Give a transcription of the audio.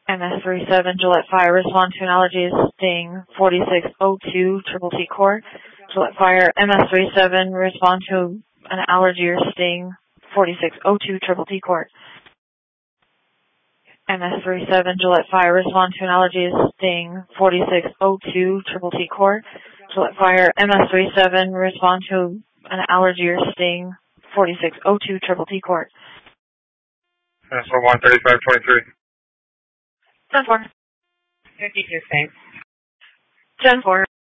MS-37 Gillette Fire, respond to an allergy sting 4602 Triple T Court. Gillette Fire, MS-37, respond to an allergy or sting 4602 Triple T Court. MS-37 Gillette Fire, respond to an allergy sting 4602 Triple T Court. Gillette Fire, MS-37, respond to an allergy or sting 4602 Triple T Court. For 13523. 10-4. 52, thanks. 10-4.